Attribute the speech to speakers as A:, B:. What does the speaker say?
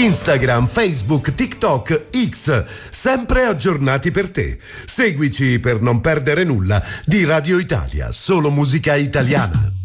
A: Instagram, Facebook, TikTok, X, sempre aggiornati per te. Seguici per non perdere nulla di Radio Italia, solo musica italiana.